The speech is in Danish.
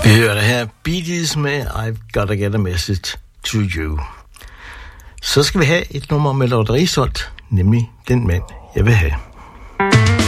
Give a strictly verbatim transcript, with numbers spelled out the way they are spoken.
Vi hører det her Bee Gees med I've Gotta Get a Message to You. Så skal vi have et nummer med Lotte Risholt, nemlig Den Mand, Jeg Vil Have.